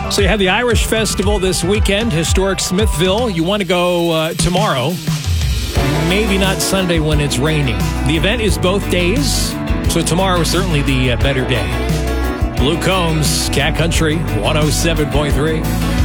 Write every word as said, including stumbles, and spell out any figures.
So you have the Irish Festival this weekend, historic Smithville. You want to go uh, tomorrow, maybe not Sunday when it's raining. The event is both days, so tomorrow is certainly the uh, better day. Blue Combs, Cat Country, one oh seven point three.